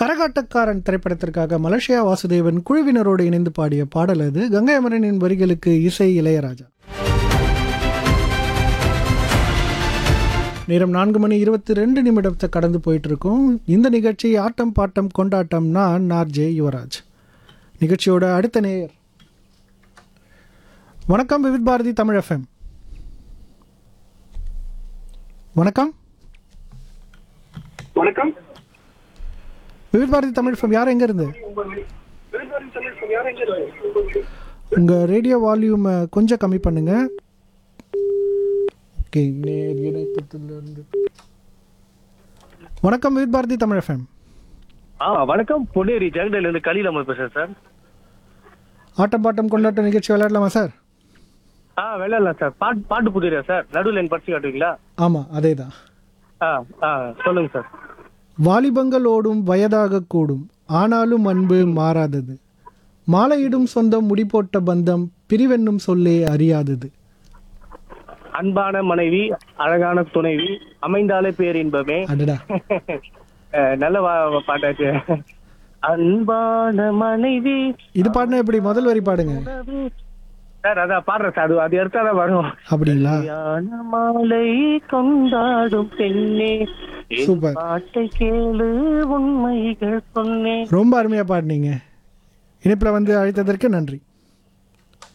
கரகாட்டக்காரன் திரைப்படத்திற்காக மலேசியா வாசுதேவன் குழுவினரோடு இணைந்து பாடிய பாடல் அது. கங்கை அமரனின் வரிகளுக்கு இசை இளையராஜா. நேரம் 4:22 கடந்து போயிட்டு இருக்கும். இந்த நிகழ்ச்சி ஆட்டம் பாட்டம் கொண்டாட்டம். நான் ஆர்ஜே யுவராஜ். நிகழ்ச்சியோட அடுத்த நேயர். வணக்கம் விவித் பாரதி தமிழ் எஃப்எம். வணக்கம். வணக்கம் விவித் பாரதி தமிழ் எஃப்எம். யார் எங்க இருந்து? உங்க ரேடியோ வால்யூம் கொஞ்சம் கம்மி பண்ணுங்க. ஓகே. வணக்கம் விவித் பாரதி தமிழ் எஃப்எம். வணக்கம். பொன்னேரி ஜெகடையில இருந்து கலியில் அமர் பேசுறேன் சார். ஆட்டம் பாட்டம் கொண்டாட்ட நிகழ்ச்சி விளையாடலாமா சார்? விளையாடலாம் சார். பாட்டு புதிரா சார்? நடுவில் என் படிச்சு காட்டுவீங்களா? ஆமா, அதே தான். சொல்லுங்க சார். வாலிபங்கள் ஓடும் வயதாக கூடும், ஆனாலும் அன்பு மாறாதது. மாலையிடும் சொந்தம், முடிபோட்ட பந்தம், பிரிவென்னும் சொல்லே அறியாதது. அன்பான மனைவி, அழகான துணைவி, அமைந்தாலே பேரின்பமே. அடடா. நல்ல பாட்டாச்சு. அன்பான மனைவி. இது பாடினா எப்படி? முதல் வரி பாடுங்க சார். அதான் பாடுறேன் சார். அது எடுத்தாதான் வரும். அப்படிங்களா? மாலை கொண்டாடும் பெண்ணே, சூப்பர். பாட்டை கேளு, உண்மைகள் சொன்னேன். ரொம்ப அருமையா பாடினீங்க. இணைப்புல வந்து அழைத்ததற்கு நன்றி.